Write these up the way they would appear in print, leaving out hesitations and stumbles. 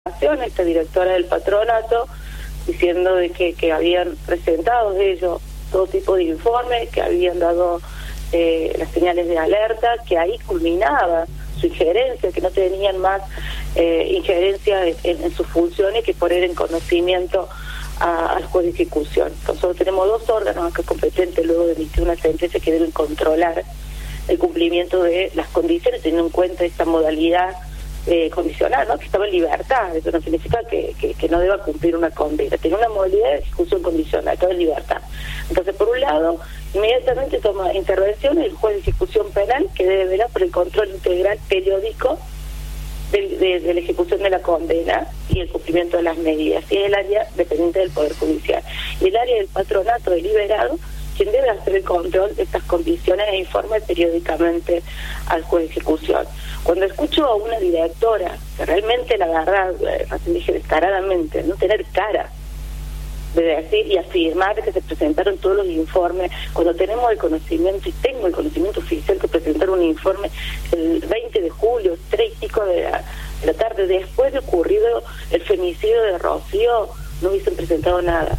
esta directora del patronato, diciendo de que habían presentado ellos todo tipo de informes, que habían dado las señales de alerta, que ahí culminaba su injerencia, que no tenían más injerencia en sus funciones, que poner en conocimiento al juez de ejecución. Nosotros tenemos dos órganos acá competentes luego de emitir una sentencia que deben controlar el cumplimiento de las condiciones, teniendo en cuenta esta modalidad condicional, ¿no? Que estaba en libertad. Eso no significa que no deba cumplir una condena. Tiene una modalidad de ejecución condicional, estaba en libertad. Entonces, por un lado, inmediatamente toma intervención el juez de ejecución penal, que debe velar por el control integral periódico de la ejecución de la condena y el cumplimiento de las medidas, y es el área dependiente del Poder Judicial. Y el área del patronato deliberado, quien debe hacer el control de estas condiciones e informe periódicamente al juez de ejecución. Cuando escucho a una directora, que realmente, la verdad, recién dije descaradamente, no tener cara de decir y afirmar que se presentaron todos los informes, cuando tenemos el conocimiento, y tengo el conocimiento oficial, que presentaron un informe el 20 de julio, 3:00 de la tarde, después de ocurrido el femicidio de Rocío, no hubiesen presentado nada.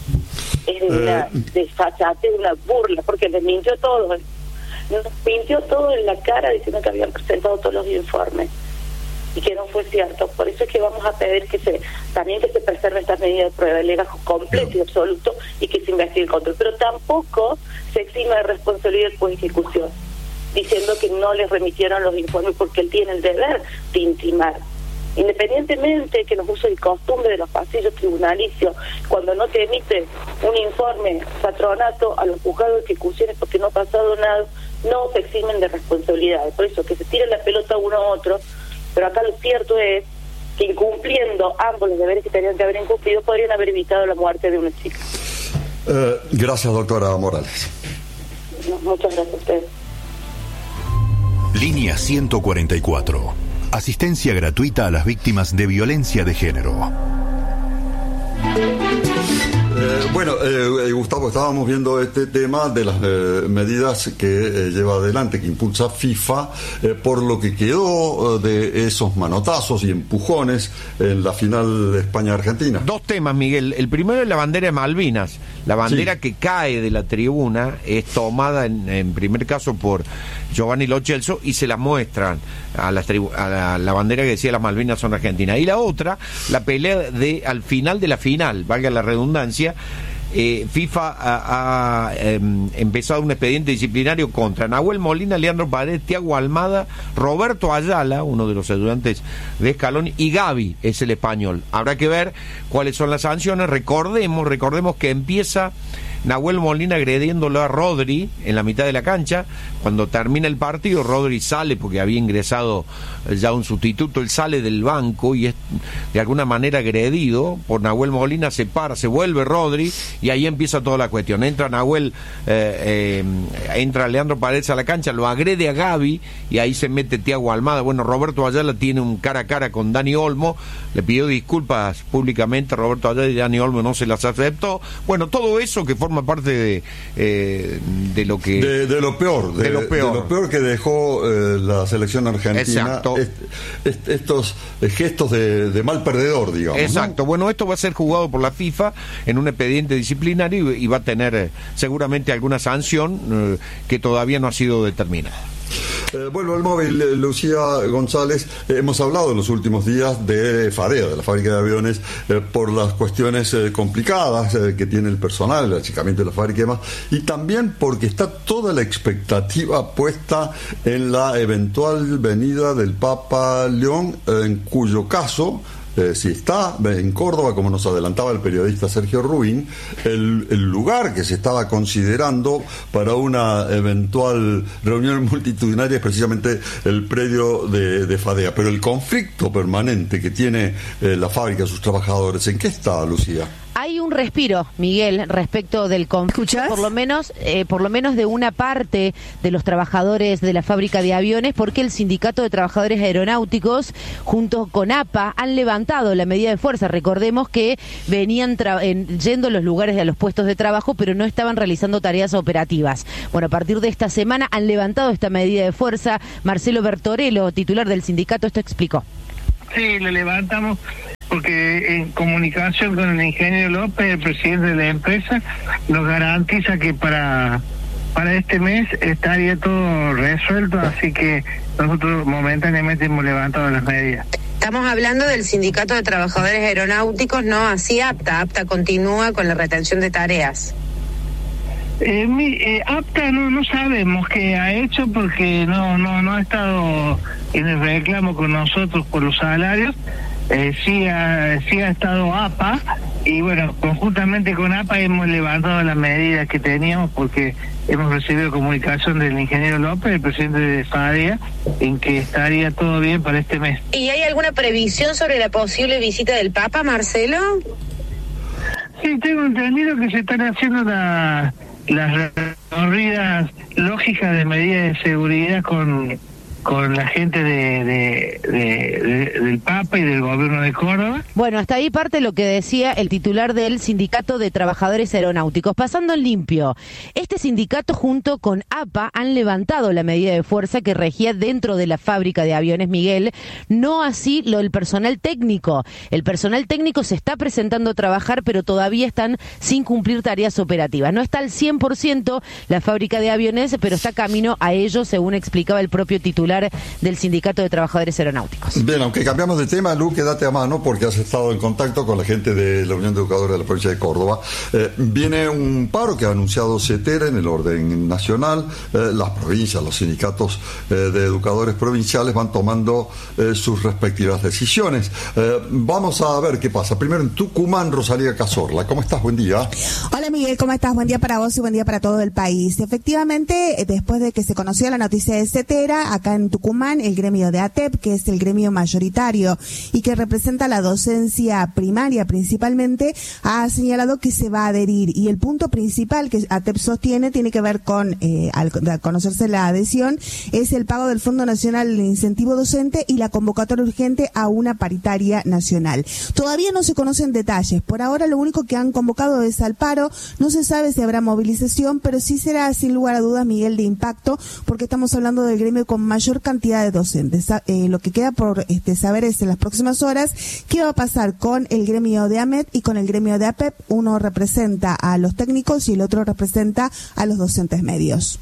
Es de una desfachatez, de una burla, porque les mintió todo. Nos mintió todo en la cara diciendo que habían presentado todos los informes y que no fue cierto. Por eso es que vamos a pedir que se preserven estas medidas de prueba, el legajo completo y absoluto, y que se investigue el control. Pero tampoco se exime de responsabilidad del juez de ejecución, diciendo que no les remitieron los informes porque él tiene el deber de intimar. Independientemente que los usos y costumbres de los pasillos tribunalicios, cuando no te emite un informe patronato a los juzgados de ejecuciones porque no ha pasado nada, no se eximen de responsabilidades. Por eso que se tire la pelota uno a otro, pero acá lo cierto es que incumpliendo ambos los deberes que tenían que haber incumplido, podrían haber evitado la muerte de una chica. Gracias, doctora Morales. Muchas gracias a ustedes. Línea 144. Asistencia gratuita a las víctimas de violencia de género. Gustavo, estábamos viendo este tema de las medidas que lleva adelante, que impulsa FIFA, por lo que quedó de esos manotazos y empujones en la final de España-Argentina. Dos temas, Miguel. El primero es la bandera de Malvinas. La bandera que cae de la tribuna es tomada en primer caso por Giovanni Lo Celso y se la muestran a la bandera que decía las Malvinas son argentinas. Y la otra, la pelea al final de la final, valga la redundancia. FIFA ha empezado un expediente disciplinario contra Nahuel Molina, Leandro Paredes, Thiago Almada, Roberto Ayala, uno de los ayudantes de Scaloni, y Gavi es el español. Habrá que ver cuáles son las sanciones. Recordemos que empieza Nahuel Molina agrediéndolo a Rodri en la mitad de la cancha. Cuando termina el partido, Rodri sale porque había ingresado ya un sustituto, él sale del banco y es de alguna manera agredido por Nahuel Molina, se para, se vuelve Rodri y ahí empieza toda la cuestión. Entra Nahuel, entra Leandro Paredes a la cancha, lo agrede a Gavi y ahí se mete Thiago Almada. Bueno, Roberto Ayala tiene un cara a cara con Dani Olmo, le pidió disculpas públicamente a Roberto Ayala y Dani Olmo no se las aceptó. Bueno, todo eso que forma parte de lo que... De lo peor que dejó la selección argentina. Exacto. Estos gestos de mal perdedor, digamos. Exacto. ¿No? Bueno, esto va a ser juzgado por la FIFA en un expediente disciplinario y va a tener seguramente alguna sanción que todavía no ha sido determinada. Vuelvo al móvil, Lucía González. Hemos hablado en los últimos días de FADEA, de la fábrica de aviones, por las cuestiones complicadas que tiene el personal, el achicamiento de la fábrica y demás, y también porque está toda la expectativa puesta en la eventual venida del Papa León, en cuyo caso, si está en Córdoba, como nos adelantaba el periodista Sergio Rubín, el lugar que se estaba considerando para una eventual reunión multitudinaria es precisamente el predio de FADEA. Pero el conflicto permanente que tiene la fábrica, sus trabajadores, ¿en qué está, Lucía? Hay un respiro, Miguel, respecto del conflicto, por lo menos de una parte de los trabajadores de la fábrica de aviones, porque el Sindicato de Trabajadores Aeronáuticos, junto con APA, han levantado la medida de fuerza. Recordemos que venían yendo a los lugares, a los puestos de trabajo, pero no estaban realizando tareas operativas. Bueno, a partir de esta semana han levantado esta medida de fuerza. Marcelo Bertorello, titular del sindicato, esto explicó. Sí, lo levantamos porque en comunicación con el ingeniero López, el presidente de la empresa, nos garantiza que para este mes estaría todo resuelto, así que nosotros momentáneamente hemos levantado las medidas. Estamos hablando del Sindicato de Trabajadores Aeronáuticos, no así APTA. APTA continúa con la retención de tareas. APTA no sabemos qué ha hecho, porque no ha estado en el reclamo con nosotros por los salarios. Sí ha estado APA, y bueno, conjuntamente con APA hemos levantado las medidas que teníamos, porque hemos recibido comunicación del ingeniero López, el presidente de FADEA, en que estaría todo bien para este mes. ¿Y hay alguna previsión sobre la posible visita del Papa, Marcelo? Sí, tengo entendido que se están haciendo las recorridas lógicas de medidas de seguridad con la gente del Papa y del gobierno de Córdoba. Bueno, hasta ahí parte lo que decía el titular del Sindicato de Trabajadores Aeronáuticos. Pasando en limpio, este sindicato junto con APA han levantado la medida de fuerza que regía dentro de la fábrica de aviones, Miguel, no así lo del personal técnico. El personal técnico se está presentando a trabajar, pero todavía están sin cumplir tareas operativas. No está al 100% la fábrica de aviones, pero está camino a ello, según explicaba el propio titular del Sindicato de Trabajadores Aeronáuticos. Bien, aunque cambiamos de tema, Lu, quédate a mano porque has estado en contacto con la gente de la Unión de Educadores de la provincia de Córdoba. Viene un paro que ha anunciado CETERA en el orden nacional. Las provincias, los sindicatos de educadores provinciales van tomando sus respectivas decisiones. Vamos a ver qué pasa. Primero en Tucumán, Rosalía Cazorla. ¿Cómo estás? Buen día. Hola Miguel, ¿cómo estás? Buen día para vos y buen día para todo el país. Efectivamente, después de que se conoció la noticia de CETERA, acá en Tucumán, el gremio de ATEP, que es el gremio mayoritario y que representa la docencia primaria principalmente, ha señalado que se va a adherir. Y el punto principal que ATEP sostiene tiene que ver con, al conocerse la adhesión, es el pago del Fondo Nacional de Incentivo Docente y la convocatoria urgente a una paritaria nacional. Todavía no se conocen detalles. Por ahora lo único que han convocado es al paro. No se sabe si habrá movilización, pero sí será sin lugar a dudas, Miguel, de impacto, porque estamos hablando del gremio con mayor cantidad de docentes. Lo que queda por saber es en las próximas horas qué va a pasar con el gremio de AMET y con el gremio de APEP. Uno representa a los técnicos y el otro representa a los docentes medios.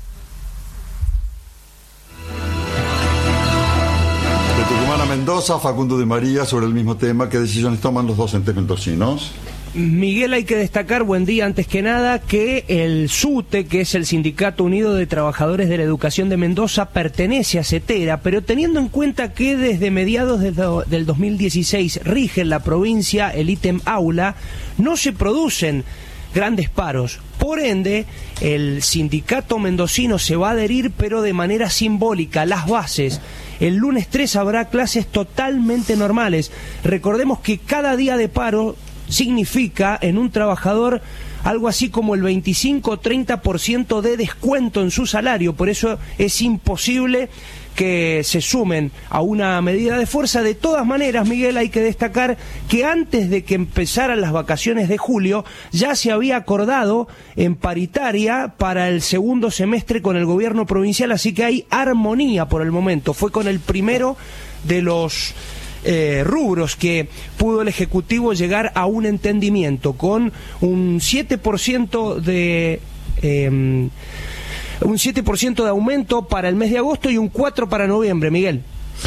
De Tucumán a Mendoza, Facundo de María, sobre el mismo tema. ¿Qué decisiones toman los docentes mendocinos? Miguel, hay que destacar, buen día, antes que nada, que el SUTE, que es el Sindicato Unido de Trabajadores de la Educación de Mendoza, pertenece a CETERA, pero teniendo en cuenta que desde mediados del 2016 rige en la provincia el ítem aula, no se producen grandes paros. Por ende, el sindicato mendocino se va a adherir, pero de manera simbólica, las bases. El lunes 3 habrá clases totalmente normales. Recordemos que cada día de paro significa en un trabajador algo así como el 25 o 30% de descuento en su salario. Por eso es imposible que se sumen a una medida de fuerza. De todas maneras, Miguel, hay que destacar que antes de que empezaran las vacaciones de julio ya se había acordado en paritaria para el segundo semestre con el gobierno provincial, así que hay armonía por el momento. Fue con el primero de los rubros que pudo el Ejecutivo llegar a un entendimiento con un 7% de aumento para el mes de agosto y un 4% para noviembre, Miguel.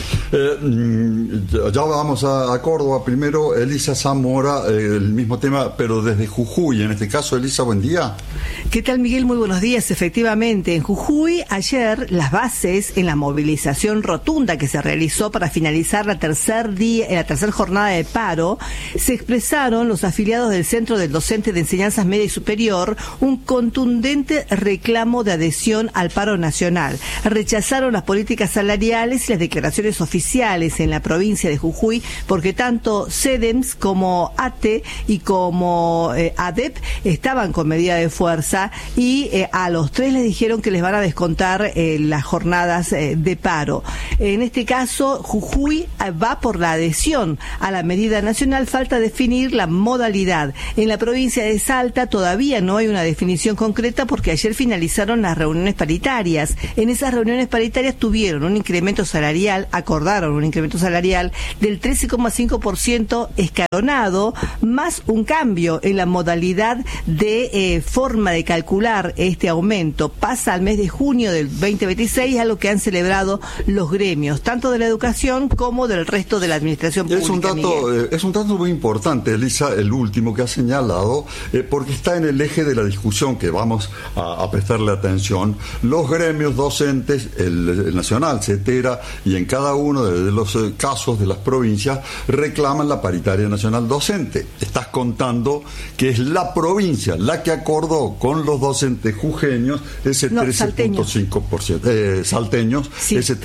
Ya vamos a Córdoba. Primero, Elisa Zamora, el mismo tema, pero desde Jujuy. En este caso, Elisa, buen día. ¿Qué tal, Miguel? Muy buenos días. Efectivamente, en Jujuy, ayer, las bases en la movilización rotunda que se realizó para finalizar la tercera jornada de paro, se expresaron los afiliados del Centro del Docente de Enseñanzas Media y Superior un contundente reclamo de adhesión al paro nacional. Rechazaron las políticas salariales y las declaraciones oficiales en la provincia de Jujuy, porque tanto CEDEMS como ATE y como ADEP estaban con medida de fuerza y a los tres les dijeron que les van a descontar las jornadas de paro. En este caso, Jujuy va por la adhesión a la medida nacional, falta definir la modalidad. En la provincia de Salta todavía no hay una definición concreta porque ayer finalizaron las reuniones paritarias. En esas reuniones paritarias tuvieron un incremento salarial acordado acordaron un incremento salarial del 13,5% escalonado, más un cambio en la modalidad de forma de calcular este aumento. Pasa al mes de junio del 2026, a lo que han celebrado los gremios, tanto de la educación como del resto de la administración pública. Es un dato muy importante, Elisa, el último que ha señalado, porque está en el eje de la discusión que vamos a prestarle atención. Los gremios docentes, el nacional, CETERA, y en cada uno de los casos de las provincias reclaman la paritaria nacional docente. Estás contando que es la provincia la que acordó con los docentes jujeños ese 13.5%, salteños, sí, ese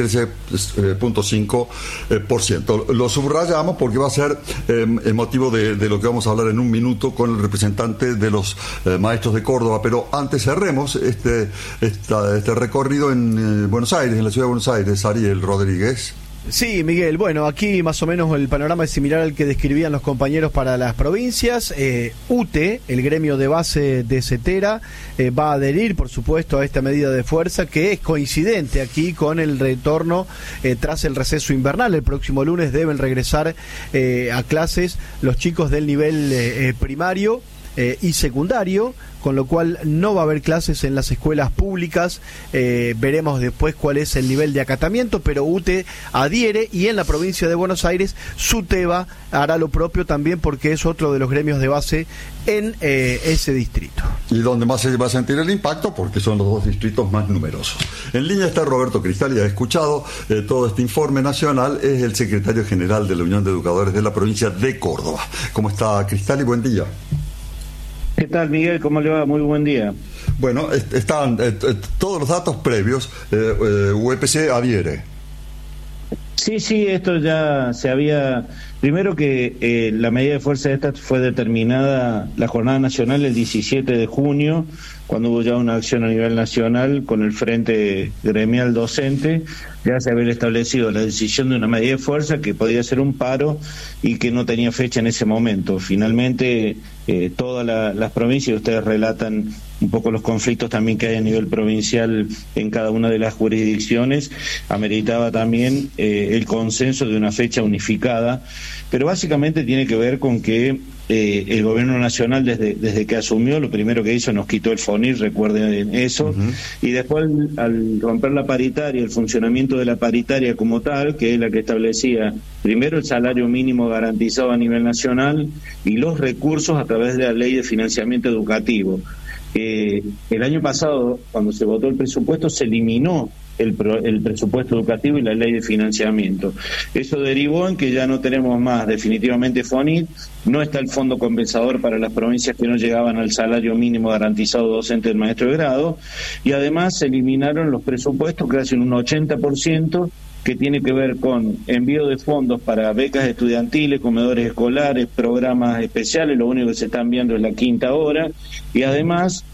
13.5%. Lo subrayamos porque va a ser motivo de lo que vamos a hablar en un minuto con el representante de los maestros de Córdoba, pero antes cerremos este recorrido en Buenos Aires, en la ciudad de Buenos Aires. Ariel Rodríguez. Sí, Miguel, bueno, aquí más o menos el panorama es similar al que describían los compañeros para las provincias. UTE, el gremio de base de CETERA, va a adherir, por supuesto, a esta medida de fuerza que es coincidente aquí con el retorno tras el receso invernal. El próximo lunes deben regresar a clases los chicos del nivel primario y secundario, con lo cual no va a haber clases en las escuelas públicas. Veremos después cuál es el nivel de acatamiento, pero UTE adhiere, y en la provincia de Buenos Aires SUTEBA hará lo propio también, porque es otro de los gremios de base en ese distrito. Y donde más se va a sentir el impacto, porque son los dos distritos más numerosos. En línea está Roberto Cristali, ha escuchado todo este informe nacional, es el secretario general de la Unión de Educadores de la provincia de Córdoba. ¿Cómo está, Cristali? Buen día. ¿Qué tal, Miguel? ¿Cómo le va? Muy buen día. Bueno, están todos los datos previos. UPC adhiere. Sí, esto ya se había... Primero que la medida de fuerza esta fue determinada la jornada nacional el 17 de junio, cuando hubo ya una acción a nivel nacional con el Frente Gremial Docente. Ya se había establecido la decisión de una medida de fuerza que podía ser un paro y que no tenía fecha en ese momento. Finalmente, todas las provincias, ustedes relatan un poco los conflictos también que hay a nivel provincial en cada una de las jurisdicciones, ameritaba también el consenso de una fecha unificada, pero básicamente tiene que ver con que el gobierno nacional desde que asumió, lo primero que hizo, nos quitó el FONIR, recuerden eso, y después al romper la paritaria, el funcionamiento de la paritaria como tal, que es la que establecía primero el salario mínimo garantizado a nivel nacional y los recursos a través de la ley de financiamiento educativo. El año pasado, cuando se votó el presupuesto, se eliminó el presupuesto educativo y la ley de financiamiento. Eso derivó en que ya no tenemos más definitivamente FONIT, no está el fondo compensador para las provincias que no llegaban al salario mínimo garantizado docente del maestro de grado, y además se eliminaron los presupuestos que hacen un 80%, que tiene que ver con envío de fondos para becas estudiantiles, comedores escolares, programas especiales. Lo único que se está enviando es la quinta hora, y además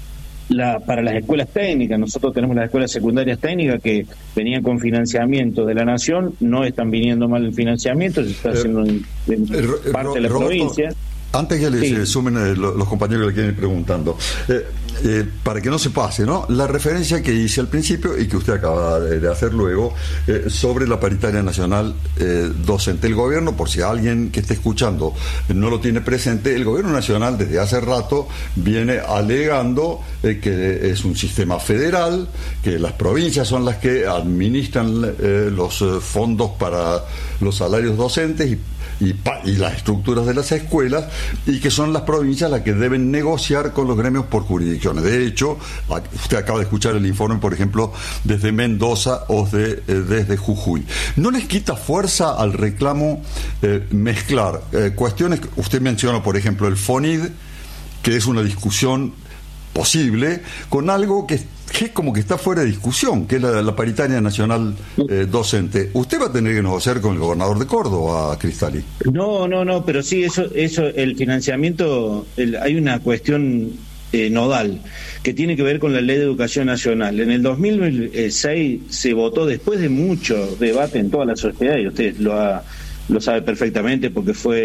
para las escuelas técnicas. Nosotros tenemos las escuelas secundarias técnicas que venían con financiamiento de la Nación, no están viniendo mal el financiamiento, se está haciendo en parte de la provincia. Antes que les sumen los compañeros que le quieren ir preguntando, para que no se pase, ¿no? La referencia que hice al principio y que usted acaba de hacer luego sobre la paritaria nacional docente. El gobierno, por si alguien que esté escuchando no lo tiene presente, el gobierno nacional desde hace rato viene alegando que es un sistema federal, que las provincias son las que administran los fondos para los salarios docentes y las estructuras de las escuelas, y que son las provincias las que deben negociar con los gremios por jurisdicciones. De hecho, usted acaba de escuchar el informe, por ejemplo, desde Mendoza o desde Jujuy. ¿No les quita fuerza al reclamo mezclar cuestiones? Usted menciona, por ejemplo, el FONID, que es una discusión posible, con algo que como que está fuera de discusión, que es la paritaria nacional docente. Usted va a tener que negociar con el gobernador de Córdoba, Cristali. No, pero sí, eso el financiamiento, hay una cuestión nodal que tiene que ver con la Ley de Educación Nacional. En el 2006 se votó, después de mucho debate en toda la sociedad, y usted lo sabe perfectamente porque fue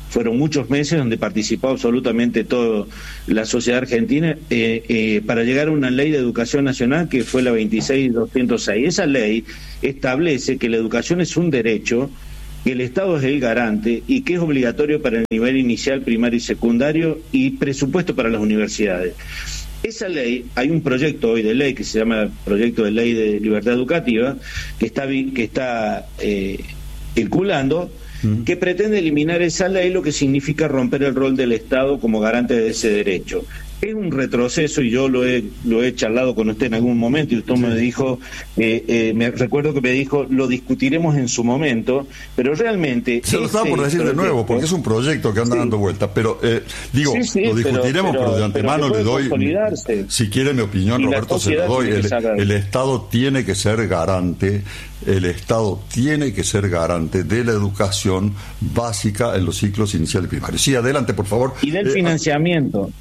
fueron muchos meses donde participó absolutamente toda la sociedad argentina para llegar a una ley de educación nacional que fue la 26.206. Esa ley establece que la educación es un derecho, que el Estado es el garante y que es obligatorio para el nivel inicial, primario y secundario y presupuesto para las universidades. Esa ley, hay un proyecto hoy de ley que se llama Proyecto de Ley de Libertad Educativa, que está circulando, que pretende eliminar esa ley, lo que significa romper el rol del Estado como garante de ese derecho. Es un retroceso y yo lo he charlado con usted en algún momento y usted me dijo, me recuerdo que me dijo, lo discutiremos en su momento, pero realmente... Se lo estaba por decir de nuevo, porque es un proyecto que anda dando vueltas, pero lo discutiremos, pero de antemano le doy, si quiere mi opinión, Roberto, se lo doy. El Estado tiene que ser garante, el Estado tiene que ser garante de la educación básica en los ciclos iniciales y primarios. Sí, adelante, por favor. Y del financiamiento.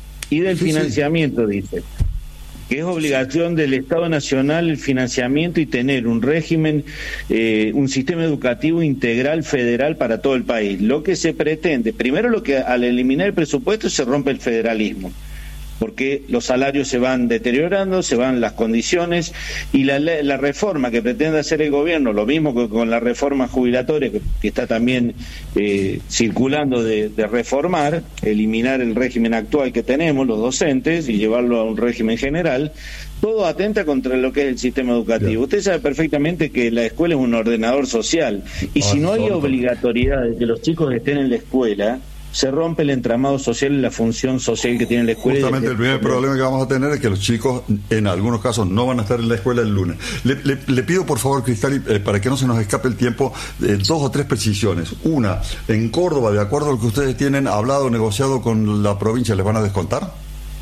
Dice que es obligación del Estado Nacional el financiamiento y tener un régimen, un sistema educativo integral federal para todo el país. Lo que se pretende, primero, al eliminar el presupuesto se rompe el federalismo, porque los salarios se van deteriorando, se van las condiciones, y la reforma que pretende hacer el gobierno, lo mismo que con la reforma jubilatoria que está también circulando de reformar, eliminar el régimen actual que tenemos, los docentes, y llevarlo a un régimen general, todo atenta contra lo que es el sistema educativo. Bien. Usted sabe perfectamente que la escuela es un ordenador social, y si no hay obligatoriedad de que los chicos estén en la escuela, se rompe el entramado social y la función social que tiene la escuela. Justamente el primer problema que vamos a tener es que los chicos, en algunos casos, no van a estar en la escuela el lunes. Le pido, por favor, Cristali, para que no se nos escape el tiempo, 2 o 3 precisiones. Una, en Córdoba, de acuerdo a lo que ustedes tienen hablado, negociado con la provincia, ¿les van a descontar?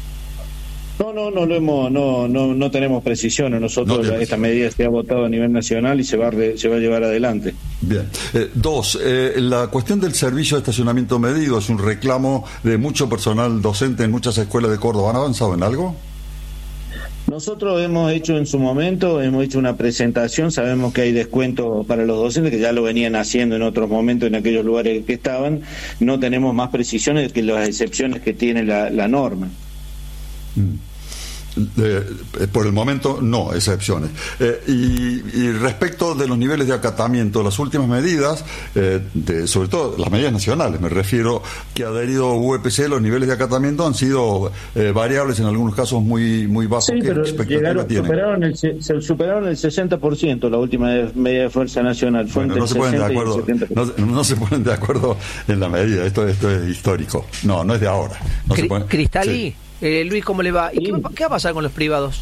No tenemos precisiones. Nosotros esta medida se ha votado a nivel nacional y se va a llevar adelante. Bien. 2, la cuestión del servicio de estacionamiento medido es un reclamo de mucho personal docente en muchas escuelas de Córdoba. ¿Han avanzado en algo? Nosotros hemos hecho una presentación, sabemos que hay descuento para los docentes, que ya lo venían haciendo en otros momentos en aquellos lugares que estaban. No tenemos más precisiones que las excepciones que tiene la norma. Por el momento no, excepciones. Y respecto de los niveles de acatamiento, las últimas medidas, sobre todo las medidas nacionales, me refiero, que ha adherido UEPC, los niveles de acatamiento han sido variables, en algunos casos muy bajos. Sí, pero superaron el 60% la última medida de fuerza nacional. Fue entre no se ponen de acuerdo, no se ponen de acuerdo en la medida. Esto es histórico. No es de ahora. Cristali. Sí. Luis, ¿cómo le va? ¿Y qué va a pasar con los privados?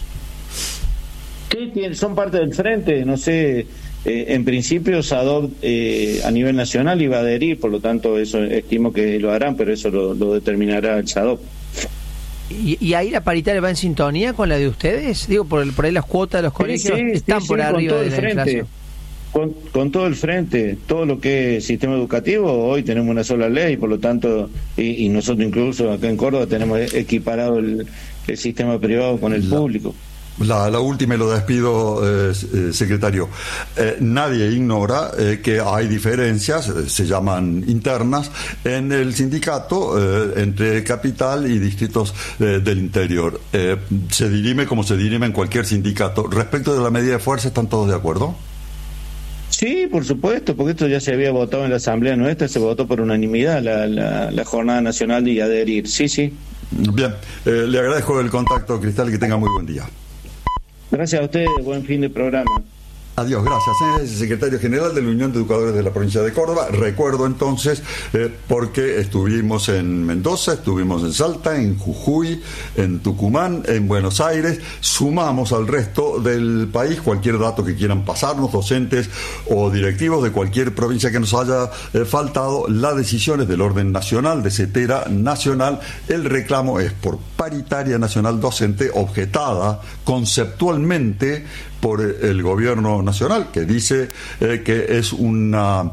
Son parte del frente, no sé, en principio SADOP a nivel nacional iba a adherir, por lo tanto eso estimo que lo harán, pero eso lo determinará el SADOP. ¿Y ahí la paritaria va en sintonía con la de ustedes? Digo, por ahí las cuotas de los colegios están por arriba de la inflación. Con todo el frente, todo lo que es sistema educativo, hoy tenemos una sola ley, por lo tanto, y nosotros incluso acá en Córdoba tenemos equiparado el sistema privado con el público. La última, y lo despido, secretario. Nadie ignora que hay diferencias, se llaman internas, en el sindicato entre capital y distritos del interior. Se dirime como se dirime en cualquier sindicato. Respecto de la medida de fuerza, ¿están todos de acuerdo? Sí, por supuesto, porque esto ya se había votado en la asamblea nuestra, se votó por unanimidad la jornada nacional de adherir. Sí. Bien, le agradezco el contacto, Cristal, que tenga muy buen día. Gracias a ustedes, buen fin de programa. Adiós, gracias. Es el secretario general de la Unión de Educadores de la provincia de Córdoba. Recuerdo entonces, porque estuvimos en Mendoza, estuvimos en Salta, en Jujuy, en Tucumán, en Buenos Aires. Sumamos al resto del país cualquier dato que quieran pasarnos, docentes o directivos de cualquier provincia que nos haya faltado. La decisión es del orden nacional, de CETERA nacional. El reclamo es por paritaria nacional docente, objetada conceptualmente por el gobierno nacional, que dice que es un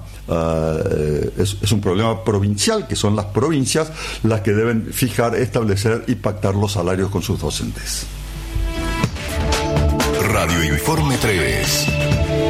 problema provincial, que son las provincias las que deben fijar, establecer y pactar los salarios con sus docentes. Radio Informe 3.